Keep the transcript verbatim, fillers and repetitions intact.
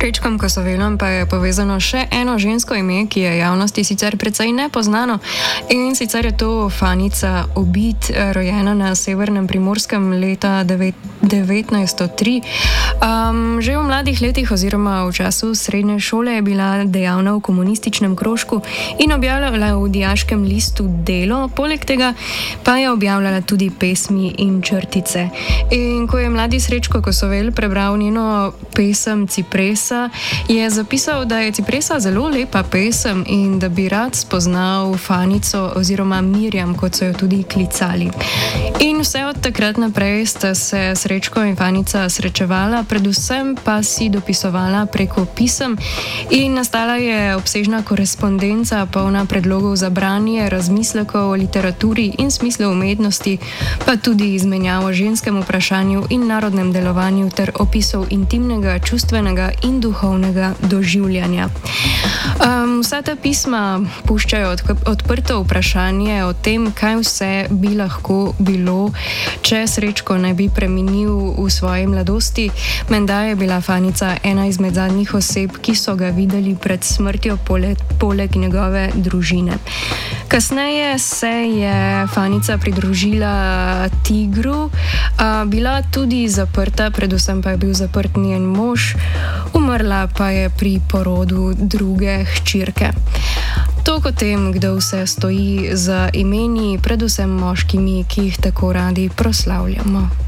Srečkom Kosovelom pa je povezano še eno žensko ime, ki je javnosti sicer precej nepoznano, in sicer je to Fanica Obid, rojena na severnem Primorskem leta devetnajststo tri. Um, že v mladih letih oziroma v času srednje šole je bila dejavna v komunističnem krožku in objavljala v dijaškem listu Delo, poleg tega pa je objavljala tudi pesmi in črtice. In ko je mladi Srečko Kosovel prebral njeno pesem Cipresa, je zapisal, da je Cipresa zelo lepa pesem in da bi rad spoznal Fanico oziroma Mirjam, kot so jo tudi klicali. In vse od takrat naprej sta se Srečko in Fanica srečevala, predvsem pa si dopisovala preko pisem in nastala je obsežna korespondenca, polna predlogov za branje, razmislekov o literaturi in smislu umetnosti, pa tudi izmenjavo o ženskem vprašanju in narodnem delovanju ter opisov intimnega, čustvenega in duhovnega doživljanja. Um, vsa ta pisma puščajo od, odprto vprašanje o tem, kaj vse bi lahko bilo, če Srečko ne bi preminil v svoji mladosti. Menda je bila Fanica ena izmed zadnjih oseb, ki so ga videli pred smrtjo poleg, poleg njegove družine. Kasneje se je Fanica pridružila Tigru, a bila tudi zaprta, predvsem pa je bil zaprt njen mož, umrla pa je pri porodu druge hčerke. Toliko o tem, kdo vse stoji za imeni, predvsem moškimi, ki jih tako radi proslavljamo.